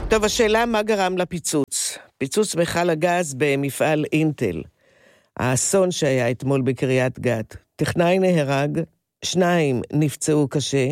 טוב, השאלה מה גרם לפיצוץ? פיצוץ מכל הגז במפעל אינטל. האסון שהיה אתמול בקריית גת. טכנאי נהרג, 2 נפצעו קשה,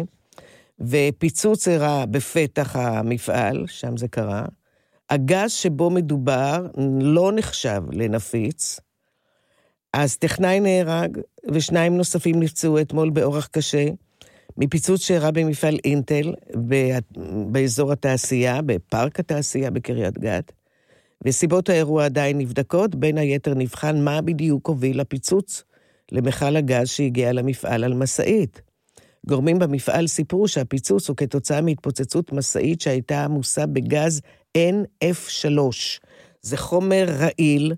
ופיצוץ אירע בפתח המפעל, שם זה קרה. הגז שבו מדובר לא נחשב לנפיץ, אז טכנאי נהרג, ו2 נוספים נפצעו אתמול באורח קשה, מפיצוץ שאירע במפעל אינטל, באזור התעשייה, בפארק התעשייה בקריית גת, וסיבות האירוע עדיין נבדקות, בין היתר נבחן מה בדיוק הוביל לפיצוץ למכל הגז שהגיע למפעל על מסעית. גורמים במפעל סיפרו שהפיצוץ הוא כתוצאה מהתפוצצות מסעית שהייתה עמוסה בגז NF3. זה חומר רעיל,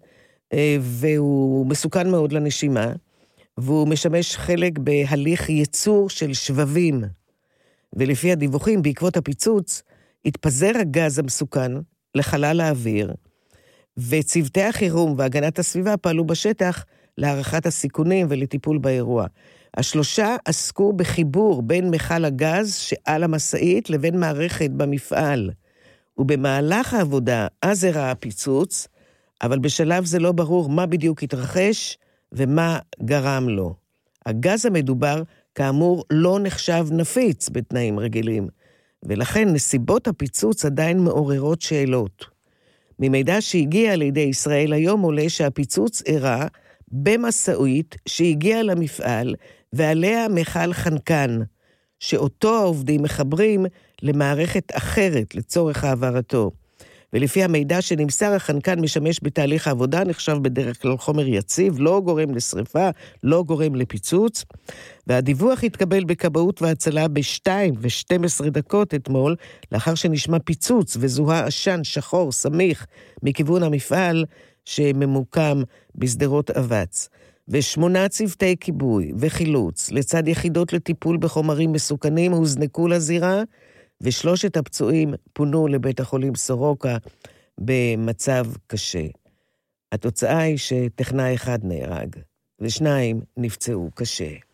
והוא מסוכן מאוד לנשימה, והוא משמש חלק בהליך ייצור של שבבים. ולפי הדיווחים, בעקבות הפיצוץ, התפזר הגז המסוכן לחלל האוויר, וצוותי החירום והגנת הסביבה פעלו בשטח להערכת הסיכונים ולטיפול באירוע. 3 עסקו בחיבור בין מכל הגז שעל המסעית לבין מערכת במפעל. ובמהלך העבודה אז אירע הפיצוץ, אבל בשלב זה לא ברור מה בדיוק התרחש ומה גרם לו. הגז המדובר כאמור לא נחשב נפיץ בתנאים רגילים, ולכן נסיבות הפיצוץ עדיין מעוררות שאלות. ממידע שהגיע לידי ישראל היום עולה שהפיצוץ אירע במסעית שהגיע למפעל ועליה מכל חנקן, שאותו העובדים מחברים למערכת אחרת לצורך העברתו. ולפי המידע שנמסר, החנקן משמש בתהליך העבודה, נחשב בדרך כלל חומר יציב, לא גורם לשריפה, לא גורם לפיצוץ, והדיווח התקבל בכבאות והצלה ב-2:12 אתמול, לאחר שנשמע פיצוץ וזוהה עשן שחור סמיך מכיוון המפעל שממוקם בשדרות אבץ. ו8 צוותי כיבוי וחילוץ, לצד יחידות לטיפול בחומרים מסוכנים, הוזנקו לזירה, ו3 הפצועים פונו לבית החולים סורוקה במצב קשה. התוצאה היא שטכנאי 1 נהרג, ו2 נפצעו קשה.